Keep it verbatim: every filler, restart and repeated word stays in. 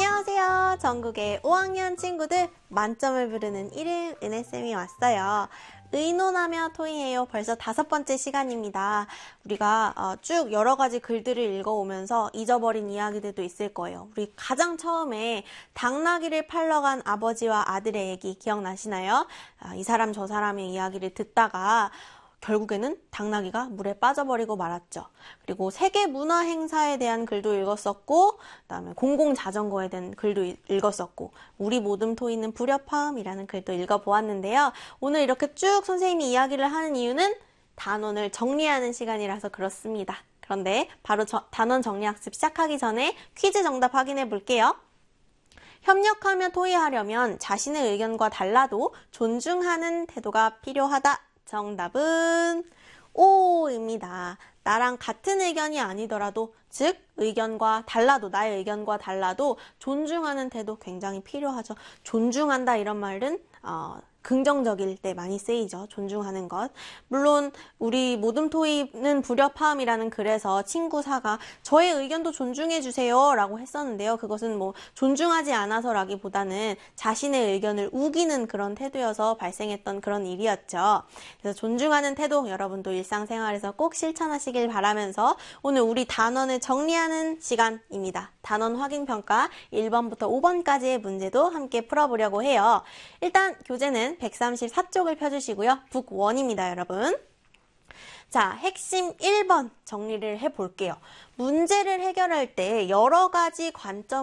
안녕하세요. 전국의 오 학년 친구들 만점을 부르는 이름 은혜쌤이 왔어요. 의논하며 토의해요. 벌써 다섯 번째 시간입니다. 우리가 어, 쭉 여러 가지 글들을 읽어오면서 잊어버린 이야기들도 있을 거예요. 우리 가장 처음에 당나귀를 팔러 간 아버지와 아들의 얘기 기억나시나요? 아, 이 사람 저 사람의 이야기를 듣다가 결국에는 당나귀가 물에 빠져버리고 말았죠. 그리고 세계 문화 행사에 대한 글도 읽었었고, 그다음에 공공 자전거에 대한 글도 읽었었고, 우리 모둠 토이는 불협화음이라는 글도 읽어보았는데요. 오늘 이렇게 쭉 선생님이 이야기를 하는 이유는 단원을 정리하는 시간이라서 그렇습니다. 그런데 바로 저, 단원 정리학습 시작하기 전에 퀴즈 정답 확인해 볼게요. 협력하며 토의하려면 자신의 의견과 달라도 존중하는 태도가 필요하다. 정답은 오입니다. 나랑 같은 의견이 아니더라도, 즉 의견과 달라도, 나의 의견과 달라도 존중하는 태도 굉장히 필요하죠. 존중한다 이런 말은 어, 긍정적일 때 많이 쓰이죠. 존중하는 것. 물론 우리 모둠 토이는 불협화음이라는 글에서 친구 사가 저의 의견도 존중해 주세요 라고 했었는데요. 그것은 뭐 존중하지 않아서라기보다는 자신의 의견을 우기는 그런 태도여서 발생했던 그런 일이었죠. 그래서 존중하는 태도 여러분도 일상생활에서 꼭 실천하시길 바라면서 오늘 우리 단원을 정리하는 시간입니다. 단원 확인평가 일 번부터 오 번까지의 문제도 함께 풀어보려고 해요. 일단 교재는 백삼십사 쪽을 펴주시고요. 북 일입니다, 여러분. 자, 핵심 일 번 정리를 해볼게요. 문제를 해결할 때 여러 가지 관점